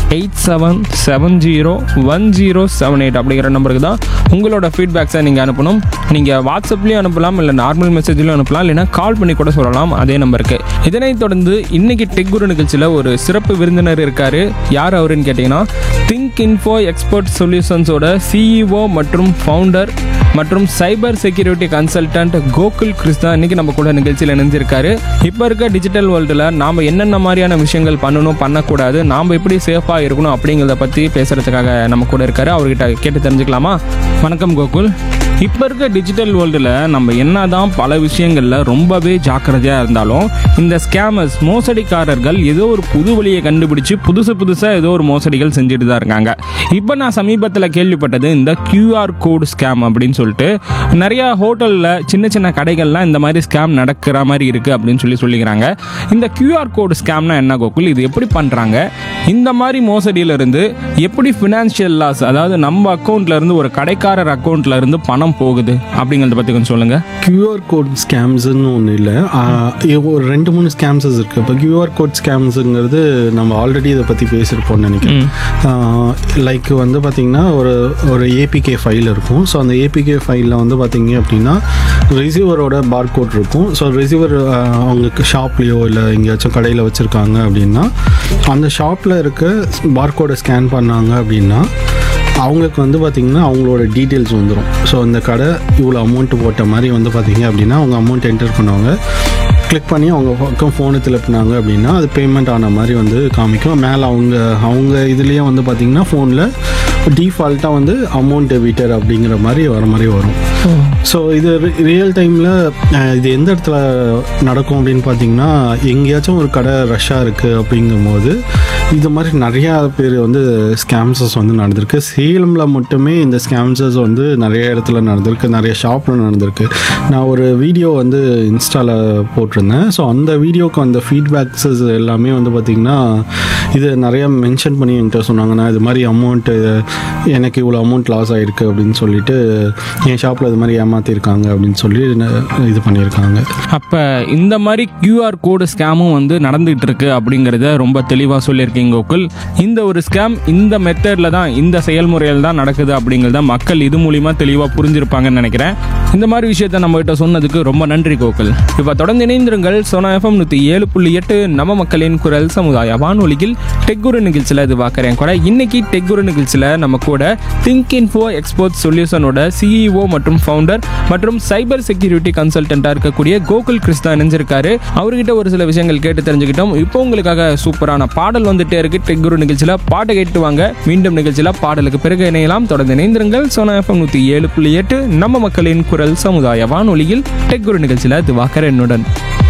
87701078 அப்படிங்கிற நம்பருக்கு தான் உங்களோட ஃபீட்பேக்ஸை நீங்கள் அனுப்பணும். நீங்கள் வாட்ஸ்அப்லேயும் அனுப்பலாம், இல்லை நார்மல் மெசேஜ்லையும் அனுப்பலாம், இல்லைனா கால் பண்ணி கூட சொல்லலாம் அதே நம்பருக்கு. இதனைத் தொடர்ந்து இன்னைக்கு டெக் குரு நிகழ்ச்சியில் ஒரு சிறப்பு விருந்தினர் இருக்கார். யார் அவருன்னு கேட்டிங்கன்னா, திங்க் இன்ஃபோ எக்ஸ்பர்ட் சொல்யூஷன்ஸோட சிஇஓ மற்றும் ஃபவுண்டர் மற்றும் cyber security consultant Gokul Krishna இன்னைக்கு நம்ம கூட நிகழ்ச்சியில் இணைஞ்சிருக்காரு. இப்போ இருக்க டிஜிட்டல் வேர்ல்டில் நாம் என்னென்ன மாதிரியான விஷயங்கள் பண்ணணும், பண்ணக்கூடாது, நாம் எப்படி சேஃபாக இருக்கணும் அப்படிங்கிறத பற்றி பேசுகிறதுக்காக நம்ம கூட இருக்காரு. அவர்கிட்ட கேட்டு தெரிஞ்சுக்கலாமா? வணக்கம் கோகுல். இப்போ இருக்க டிஜிட்டல் வேர்ல்டில் நம்ம என்ன தான் பல விஷயங்களில் ரொம்பவே ஜாக்கிரதையாக இருந்தாலும் இந்த ஸ்கேமர்ஸ், மோசடிக்காரர்கள் ஏதோ ஒரு புது வழியை கண்டுபிடிச்சு புதுசாக ஏதோ ஒரு மோசடிகள் செஞ்சுட்டு தான் இருக்காங்க. இப்போ நான் சமீபத்தில் கேள்விப்பட்டது இந்த QR கோட் ஸ்கேம் அப்படின்னு சொல்லிட்டு நிறையா ஹோட்டலில் சின்ன கடைகள்லாம் இந்த மாதிரி ஸ்கேம் நடக்கிற மாதிரி இருக்குது அப்படின்னு சொல்லிக்கிறாங்க. இந்த QR கோட் ஸ்கேம்னா என்ன கோகுல்? இது எப்படி பண்ணுறாங்க? இந்த மாதிரி மோசடியிலிருந்து எப்படி ஃபினான்ஷியல் லாஸ், அதாவது நம்ம அக்கௌண்ட்லேருந்து ஒரு கடைக்காரர் அக்கௌண்ட்லேருந்து பணம் போகுது அப்படிங்கிறத பற்றி கொஞ்சம் சொல்லுங்க. QR கோட் ஸ்கேம்ஸ்ன்னு ஒன்றும் இல்லை, ஒரு 2-3 ஸ்கேம்ஸஸ் இருக்குது. இப்போ QR கோட் ஸ்கேம்ஸுங்கிறது நம்ம ஆல்ரெடி இதை பற்றி பேசியிருப்போம்னு நினைக்கிறேன். லைக் வந்து பார்த்திங்கன்னா ஒரு APK ஃபைல் இருக்கும். ஸோ அந்த APK ஃபைலில் வந்து பார்த்திங்க அப்படின்னா ரிசீவரோட பார்கோட் இருக்கும். ஸோ ரிசீவர் அவங்களுக்கு ஷாப்லேயோ இல்லை எங்கேயாச்சும் கடையில் வச்சுருக்காங்க அப்படின்னா அந்த ஷாப்பில் இருக்க பார்கோடை ஸ்கேன் பண்ணாங்க அப்படின்னா அவங்களுக்கு வந்து பார்த்திங்கன்னா அவங்களோட டீட்டெயில்ஸ் வந்துடும். ஸோ இந்த கடை இவ்வளோ அமௌண்ட்டு போட்ட மாதிரி வந்து பார்த்திங்க அப்படின்னா அவங்க அமௌண்ட் என்டர் பண்ணுவாங்க. கிளிக் பண்ணி அவங்க பக்கம் ஃபோனு திருப்பினாங்க அப்படின்னா அது பேமெண்ட் ஆன மாதிரி வந்து காமிக்கும். மேலே அவங்க இதுலேயே வந்து பார்த்திங்கன்னா ஃபோனில் டிஃபால்ட்டாக வந்து அமௌண்ட் டெபிட்டர் அப்படிங்கிற மாதிரி வரும். ஸோ இது ரியல் டைமில் இது எந்த இடத்துல நடக்கும் அப்படின்னு பார்த்தீங்கன்னா, எங்கேயாச்சும் ஒரு கடை ரஷ்ஷாக இருக்குது அப்படிங்கும்போது இது மாதிரி நிறையா பேர் வந்து ஸ்கேம்ஸஸ் வந்து நடந்திருக்கு. சேலமில் மட்டுமே இந்த ஸ்கேம்ஸஸ் வந்து நிறைய இடத்துல நடந்திருக்கு, நிறைய ஷாப்பில் நடந்திருக்கு. நான் ஒரு வீடியோ வந்து இன்ஸ்டாவில் போட்டிருந்தேன். ஸோ அந்த வீடியோக்கு அந்த ஃபீட்பேக்ஸஸ் எல்லாமே வந்து பார்த்திங்கன்னா இது நிறையா மென்ஷன் பண்ணி என்கிட்ட சொன்னாங்க. நான் இது மாதிரி அமௌண்ட்டு எனக்கு இவ்வளோ அமௌண்ட் லாஸ் ஆகிருக்கு அப்படின்னு சொல்லிட்டு என் ஷாப்பில் இது மாதிரி ஏமாற்றிருக்காங்க அப்படின்னு சொல்லி இது பண்ணியிருக்காங்க. அப்போ இந்த மாதிரி QR கோடு ஸ்கேமும் வந்து நடந்துகிட்டு இருக்கு அப்படிங்கிறத ரொம்ப தெளிவாக சொல்லியிருக்கீங்க கோகுல். இந்த ஒரு ஸ்கேம் இந்த மெத்தடில் தான், இந்த செயல்முறையில் தான் நடக்குது அப்படிங்கிறத மக்கள் இது மூலிமா தெளிவாக புரிஞ்சிருப்பாங்கன்னு நினைக்கிறேன். இந்த மாதிரி விஷயத்த நம்மகிட்ட சொன்னதுக்கு ரொம்ப நன்றி கோகுல். இப்போ தொடர்ந்து இணைந்திருங்கள். சோனா FM 107.8 நம்ம மக்களின் குரல் சமுதாய வானொலியில் டெக் குரு நிகழ்ச்சியில் இது வாக்கறேன் கூட. இன்னைக்கு டெக் குரு நிகழ்ச்சியில் நம்ம கூட திங்க் இன்ஃபோ எக்ஸ்பர்ட் சொல்யூஷனோட CEO மற்றும் ஃபவுண்டர் மற்றும் சைபர் செக்யூரிட்டி கன்சல்டன்ட்டாக இருக்கக்கூடிய கோகுல் கிருஷ்ணா இணைஞ்சிருக்காரு. அவர்கிட்ட ஒரு சில விஷயங்கள் கேட்டு தெரிஞ்சுக்கிட்டோம். இப்போ உங்களுக்காக சூப்பரான பாடல் வந்துட்டே இருக்கு. டெக் குரு நிகழ்ச்சியில் பாட்டை கேட்டு வாங்க. மீண்டும் நிகழ்ச்சியில் பாடலுக்கு பிறகு இணையலாம். தொடர்ந்து இணைந்திருங்கள். சோனா FM 107.8 நம்ம மக்களின் குரல் சமுதாய வானொலியில் டெக் குரு நிகழ்ச்சியில் இது வாக்கறேன் என்னுடன்.